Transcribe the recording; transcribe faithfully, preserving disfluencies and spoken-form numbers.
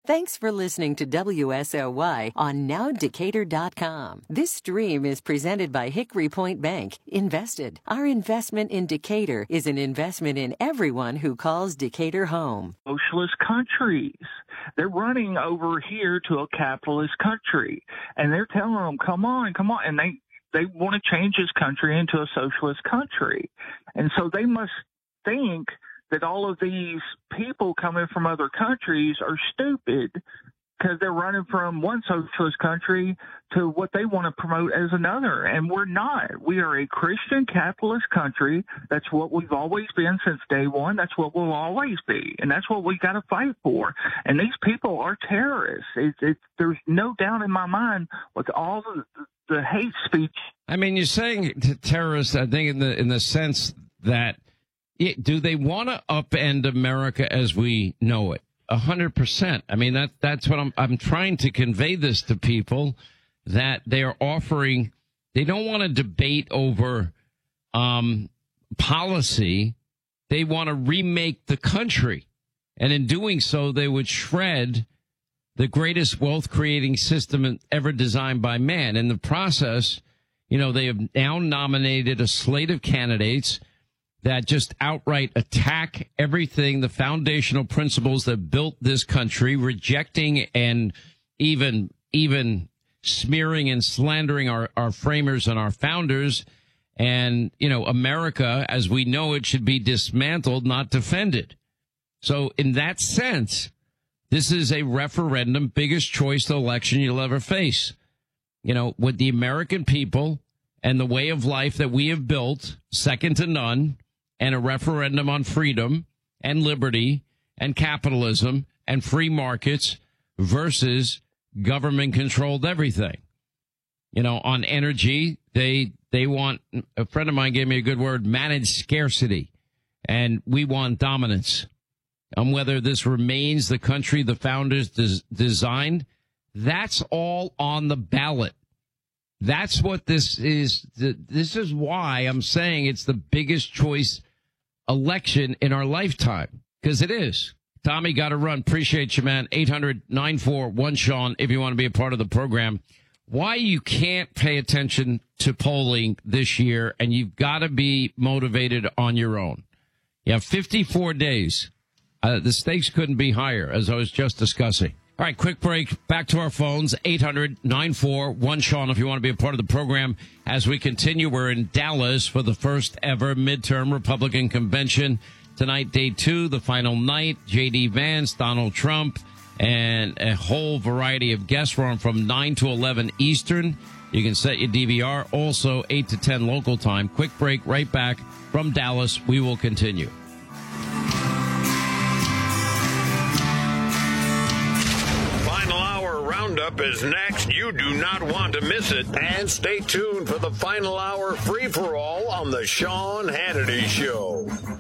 Thanks for listening to W S L Y on now decatur dot com. This stream is presented by Hickory Point Bank. Invested. Our investment in Decatur is an investment in everyone who calls Decatur home. Socialist countries. They're running over here to a capitalist country, and they're telling them, come on, come on. And they, they want to change this country into a socialist country. And so they must think that all of these people coming from other countries are stupid because they're running from one socialist country to what they want to promote as another. And we're not. We are a Christian capitalist country. That's what we've always been since day one. That's what we'll always be. And that's what we got to fight for. And these people are terrorists. It, it, there's no doubt in my mind with all the, the hate speech. I mean, you're saying to terrorists, I think, in the in the sense that It, do they want to upend America as we know it? A hundred percent. I mean, that that's what I'm, I'm trying to convey this to people, that they are offering. They don't want to debate over um, policy. They want to remake the country. And in doing so, they would shred the greatest wealth creating system ever designed by man. In the process, you know, they have now nominated a slate of candidates that just outright attack everything, the foundational principles that built this country, rejecting and even even smearing and slandering our, our framers and our founders. And, you know, America, as we know it, should be dismantled, not defended. So in that sense, this is a referendum, biggest choice election you'll ever face. You know, with the American people and the way of life that we have built, second to none, and a referendum on freedom and liberty and capitalism and free markets versus government-controlled everything. You know, on energy, they they want, a friend of mine gave me a good word, managed scarcity, and we want dominance. On whether this remains the country the founders des- designed, that's all on the ballot. That's what this is. This is why I'm saying it's the biggest choice election in our lifetime, because it is. Tommy, got to run. Appreciate you, man. eight hundred nine four one Sean if you want to be a part of the program. Why you can't pay attention to polling this year, and you've got to be motivated on your own. You have fifty-four days. Uh, the stakes couldn't be higher, as I was just discussing. All right, quick break. Back to our phones, eight hundred nine four one Sean if you want to be a part of the program. As we continue, we're in Dallas for the first ever midterm Republican convention. Tonight, day two, the final night. J D. Vance, Donald Trump, and a whole variety of guests. We're on from nine to eleven Eastern. You can set your D V R. Also, eight to ten local time. Quick break, right back from Dallas. We will continue. Roundup is next. You do not want to miss it. And stay tuned for the final hour free-for-all on the Sean Hannity Show.